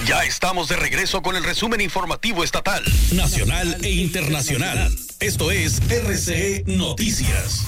Ya estamos de regreso con el resumen informativo estatal, nacional e internacional. Esto es RCE Noticias.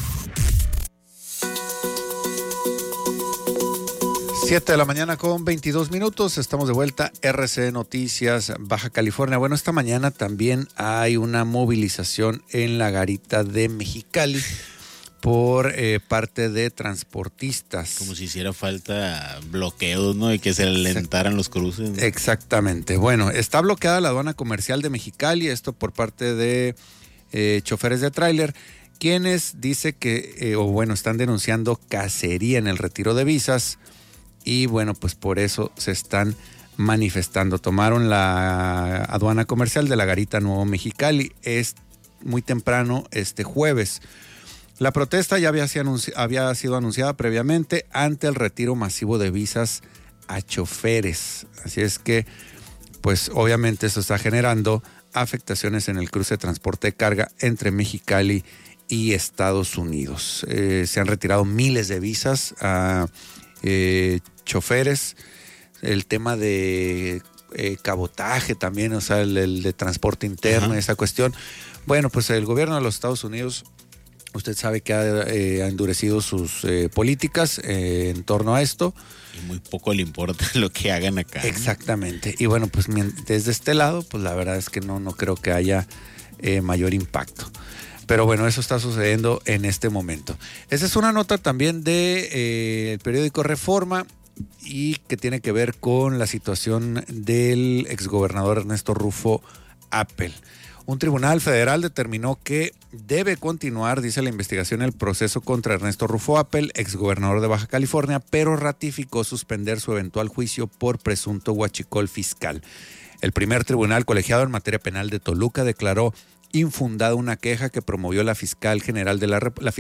7 de la mañana con 22 minutos, estamos de vuelta, RCE Noticias, Baja California. Bueno, esta mañana también hay una movilización en la garita de Mexicali por parte de transportistas. Como si hiciera falta bloqueos, ¿no? Y que se alentaran los cruces, ¿no? Exactamente. Bueno, está bloqueada la aduana comercial de Mexicali, esto por parte de choferes de tráiler, quienes dice que, están denunciando cacería en el retiro de visas. Y bueno, pues por eso se están manifestando. Tomaron la aduana comercial de la Garita Nuevo Mexicali. Es muy temprano este jueves. La protesta ya había sido anunciada previamente ante el retiro masivo de visas a choferes. Así es que, pues obviamente eso está generando afectaciones en el cruce de transporte de carga entre Mexicali y Estados Unidos. Se han retirado miles de visas a choferes, el tema de cabotaje también, o sea, el de transporte interno, esa cuestión. Bueno, pues el gobierno de los Estados Unidos, usted sabe que ha endurecido sus políticas en torno a esto. Y muy poco le importa lo que hagan acá. Exactamente. Y bueno, pues desde este lado, pues la verdad es que no creo que haya mayor impacto. Pero bueno, eso está sucediendo en este momento. Esa es una nota también del periódico Reforma y que tiene que ver con la situación del exgobernador Ernesto Rufo Appel. Un tribunal federal determinó que debe continuar, dice la investigación, el proceso contra Ernesto Rufo Appel, exgobernador de Baja California, pero ratificó suspender su eventual juicio por presunto huachicol fiscal. El primer tribunal colegiado en materia penal de Toluca declaró infundada una queja que promovió la Fiscalía General de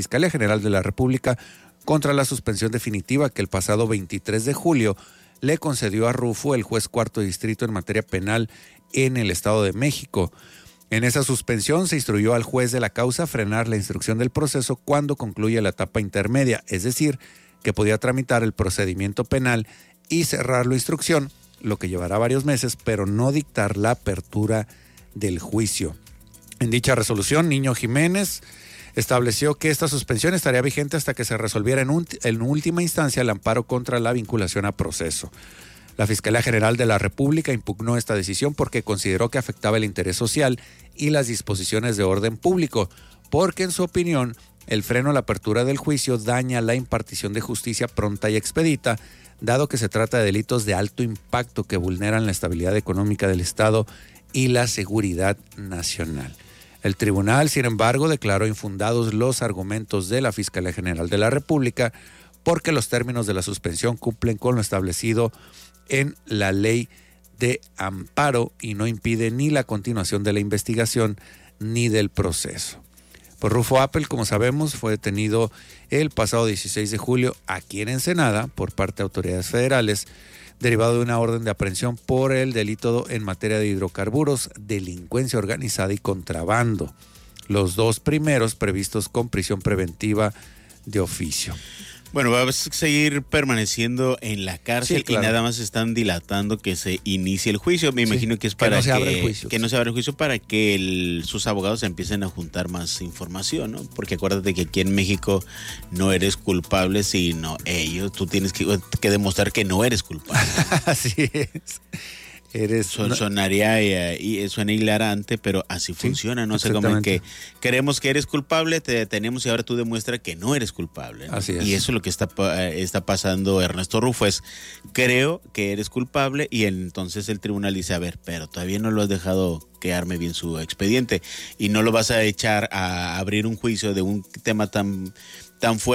la República contra la suspensión definitiva que el pasado 23 de julio le concedió a Rufo el juez cuarto distrito en materia penal en el Estado de México. En esa suspensión se instruyó al juez de la causa a frenar la instrucción del proceso cuando concluya la etapa intermedia, es decir, que podía tramitar el procedimiento penal y cerrar la instrucción, lo que llevará varios meses, pero no dictar la apertura del juicio. En dicha resolución, Niño Jiménez estableció que esta suspensión estaría vigente hasta que se resolviera en última instancia el amparo contra la vinculación a proceso. La Fiscalía General de la República impugnó esta decisión porque consideró que afectaba el interés social y las disposiciones de orden público, porque en su opinión el freno a la apertura del juicio daña la impartición de justicia pronta y expedita, dado que se trata de delitos de alto impacto que vulneran la estabilidad económica del Estado y la seguridad nacional. El tribunal, sin embargo, declaró infundados los argumentos de la Fiscalía General de la República porque los términos de la suspensión cumplen con lo establecido en la ley de amparo y no impide ni la continuación de la investigación ni del proceso. Pues Rufo Appel, como sabemos, fue detenido el pasado 16 de julio aquí en Ensenada por parte de autoridades federales, derivado de una orden de aprehensión por el delito en materia de hidrocarburos, delincuencia organizada y contrabando. Los dos primeros previstos con prisión preventiva de oficio. Bueno, va a seguir permaneciendo en la cárcel, sí, claro. Y nada más están dilatando que se inicie el juicio. Me imagino que es para que no se abra el juicio. Que no se abra el juicio para que sus abogados empiecen a juntar más información, ¿no? Porque acuérdate que aquí en México no eres culpable, sino ellos. Tú tienes que demostrar que no eres culpable. Así es. Sonaría y suena hilarante, pero así funciona, ¿no? O sea, como que queremos que eres culpable, te detenemos y ahora tú demuestras que no eres culpable, ¿no? Así es. Y eso es lo que está pasando Ernesto Rufo, creo que eres culpable y entonces el tribunal dice, a ver, pero todavía no lo has dejado quedarme bien su expediente y no lo vas a echar a abrir un juicio de un tema tan fuerte